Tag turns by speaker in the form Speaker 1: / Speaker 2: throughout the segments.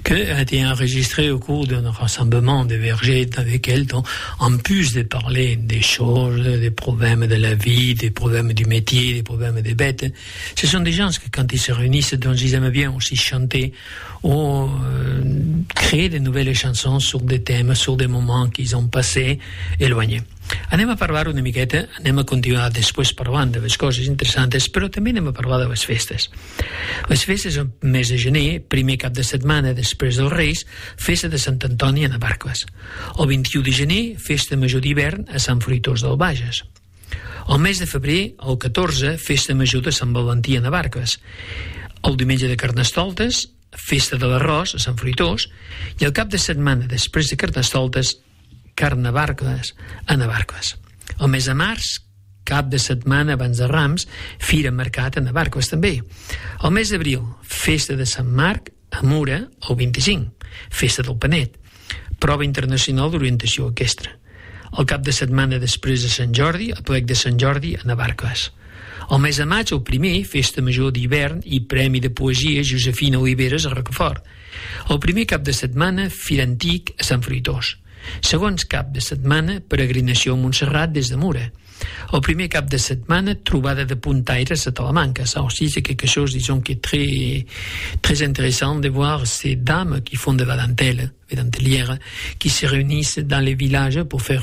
Speaker 1: qui a été enregistré au cours d'un rassemblement de vergers dans lequel, en plus de parler des choses, des problèmes de la vie, des problèmes du métier, des problèmes des bêtes, ce sont des gens qui, quand ils se réunissent, dont ils aiment bien aussi chanter ou créer de nouvelles chansons sur des thèmes, sur des moments qu'ils ont passés éloignés. Anem a parlar una miqueta, anem a continuar després parlant de les coses interessants, però també anem a parlar de les festes. Les festes al mes de gener, primer cap de setmana després dels Reis, festa de Sant Antoni a Navarcles. El 21 de gener, festa major d'hivern a Sant Fruitós del Bages. El mes de febrer, el 14, festa major de Sant Valentí a Navarcles. El diumenge de Carnestoltes, festa de l'arròs a Sant Fruitós, i el cap de setmana després de Carnestoltes, Carnavarcles a Navarcles. El mes de març, cap de setmana abans de Rams, fira mercat a Navarcles també. El mes d'abril, festa de Sant Marc a Mura, el 25, festa del Panet, prova internacional d'orientació equestre. El cap de setmana després de Sant Jordi, el plec de Sant Jordi a Navarcles. El mes de maig, el primer, festa major d'hivern i premi de poesia Josefina Oliveres a Rocafort. El primer cap de setmana, fira antic a Sant Fruitós. Segons cap de setmana, peregrinació a Montserrat des de Mura. El primer cap de setmana, trobada de puntaires a Talamanca. Ça aussi, c'est quelque chose, disons, qui est très intéressant de voir ces dames qui font de la dentelière, qui se réunissent dans les villages pour faire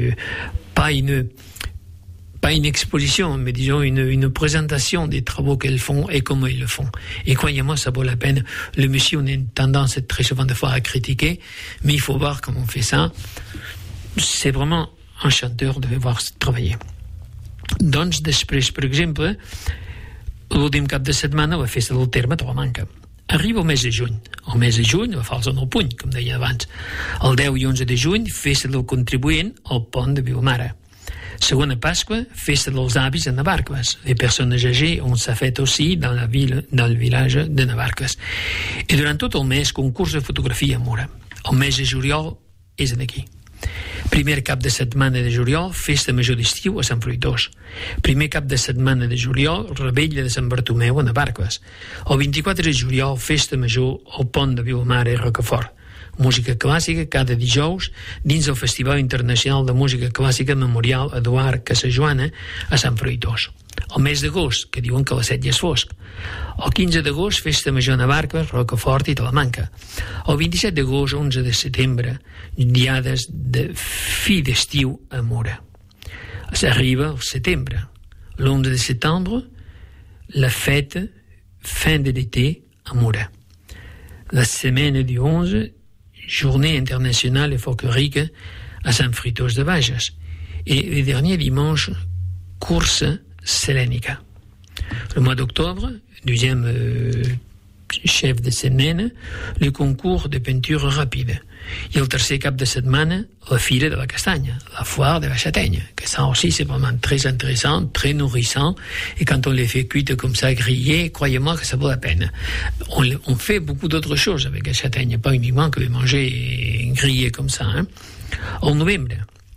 Speaker 1: pas une exposition, mais disons une présentation des travaux qu'elles font et comment ils le font. Et croyez-moi, ça vaut la peine. Le monsieur, on a une tendance très souvent de fois à critiquer, mais il faut voir comment on fait ça. C'est vraiment enchanteur de voir travailler. Doncs després, per exemple, l'últim cap de setmana, la festa del Terme a Talamanca. Arriba el mes de juny. El mes de juny, la falsa en el puny, com deia abans. El 10 i 11 de juny, festa del contribuent al pont de Vilamara. Segona Pasqua, festa dels avis a Navarcles. Les personnes âgées, on s'ha fet aussi dans le village de Navarcles. I durant tot el mes, concurs de fotografia a Mura. El mes de juliol és aquí. Primer cap de setmana de juliol, festa major d'estiu a Sant Fruitós. Primer cap de setmana de juliol, rebella de Sant Bartomeu a Navarcles. El 24 de juliol, festa major al pont de Vilamara i Rocafort. Música clàssica cada dijous dins el Festival Internacional de Música Clàssica Memorial Eduard Casajoana a Sant Fruitós. El mes d'agost, que diuen que a les 7 ja és fosc. El 15 d'agost, festa major a Navarcles, Rocafort i Talamanca. El 27 d'agost, 11 de setembre, diades de fi d'estiu a Mura. Arriba el setembre. L'11 de setembre, la fête fin de l'été a Mura. La semaine du 11, journée internationale folklorique à Sant Fruitós de Bages. Et le dernier dimanche, course sélénica. Le mois d'octobre, deuxième chef de semaine, le concours de peinture rapide. I el tercer cap de setmana, la Fira de la Castanya, la foire de la châtaigne, que ça aussi c'est vraiment très intéressant, très nourrissant, et quand on les fait cuites comme ça, grillées, croyez-moi que ça vaut la peine. On fait beaucoup d'autres choses avec la châtaigne, pas uniquement que les manger grillées comme ça. Au novembre,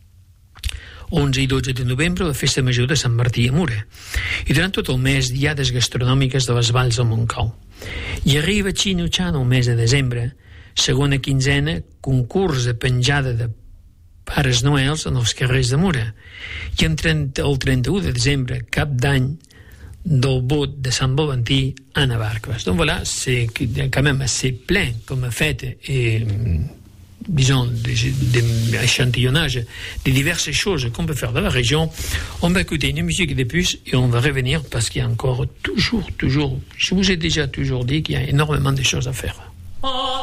Speaker 1: 11 i 12 de novembre, la festa major de Sant Martí a Mura. I durant tot el mes, diades gastronòmiques de les valls al Montcau. I arriba Xino-Xan el mes de desembre, segona quinzena, concurs de penjada de Pares Noels en els carrers de Mura. I el 31 de desembre, cap d'any del bot de Sant Valentí a Navarcles. Donc voilà, c'est quand même assez plein comme fête et disons, d'échantillonnage de diverses choses qu'on peut faire dans la région. On va écouter une musique de plus et on va revenir parce qu'il y a encore toujours, je vous ai déjà toujours dit qu'il y a énormément de choses à faire.